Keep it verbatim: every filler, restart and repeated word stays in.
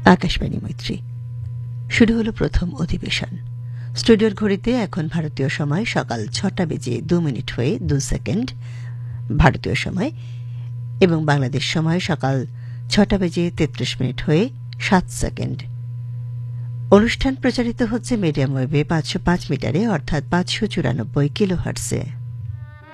আকাশবাণী মৈত্রী। শুরু হলো প্রথম অধিবেশন। স্টুডিওর ঘড়িতে এখন ভারতীয় সময় সকাল ছটা বেজে দু মিনিট হয়ে দু সেকেন্ড ভারতীয় সময়, এবং বাংলাদেশ সময় সকাল ছটা বেজে তেত্রিশ মিনিট হয়ে সাত সেকেন্ড। অনুষ্ঠান প্রচারিত হচ্ছে মিডিয়াম ওয়েভে পাঁচশো পাঁচ মিটারে, অর্থাৎ পাঁচশো চুরানব্বই কিলো হার্টসে।